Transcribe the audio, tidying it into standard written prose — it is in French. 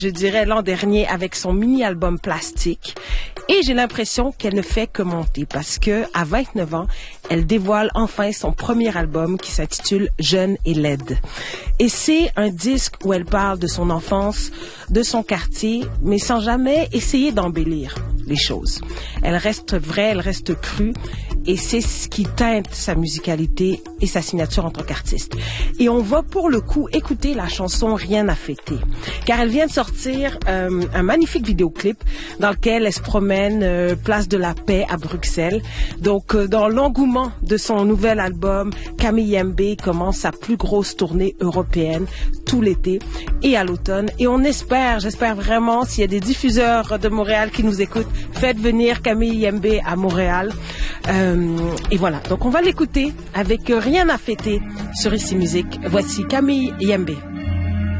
je dirais l'an dernier, avec son mini-album Plastique. Et j'ai l'impression qu'elle ne fait que monter parce que à 29 ans, elle dévoile enfin son premier album qui s'intitule Jeune et laide. Et c'est un disque où elle parle de son enfance, de son quartier, mais sans jamais essayer d'embellir les choses. Elle reste vraie, elle reste crue, et c'est ce qui teinte sa musicalité et sa signature en tant qu'artiste. Et on va pour le coup écouter la chanson Rien à fêter, car elle vient de sortir un magnifique vidéoclip dans lequel elle se promène place de la Paix à Bruxelles. Donc dans l'engouement de son nouvel album, Camille Yembe commence sa plus grosse tournée européenne tout l'été et à l'automne. Et on espère, j'espère vraiment, s'il y a des diffuseurs de Montréal qui nous écoutent, faites venir Camille Yembe à Montréal. Et voilà, donc on va l'écouter avec Rien à fêter sur Ici Musique. Voici Camille Yembe.